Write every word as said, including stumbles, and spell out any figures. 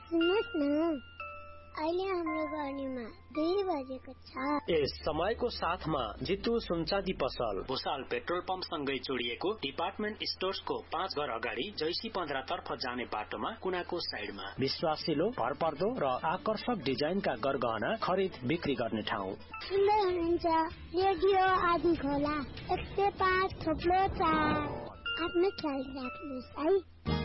सुन्नुहोस् न, अहिले हाम्रो गर्नीमा दुई बजेको छ। यस समयको साथमा जितु सुनचाँदी पसल भुसाल पेट्रोल पम्प सँगै जोडिएको डिपार्टमेन्ट स्टोर्सको पाँच घर अगाडि जैसी पन्ध्र तर्फ जाने बाटोमा कुनाको साइडमा विश्वासिलो, भरपर्दो र आकर्षक डिजाइनका गरगहना खरिद बिक्री गर्ने ठाउँ। सुन्दै हुनुहुन्छ रेडियो आदि खोला एक सय पाँच थोप्लो चार। आफ्नो ख्याल राख्नुहोस् है।